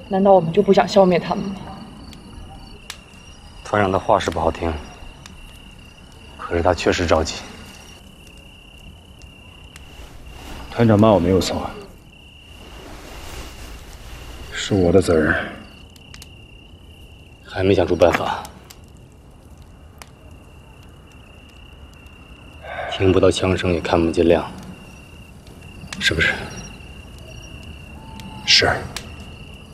难道我们就不想消灭他们吗？ 团长的话是不好听，可是他确实着急。 团长骂我没有错，是我的责任。 还没想出办法。听不到枪声，也看不见亮，是不是？ 是。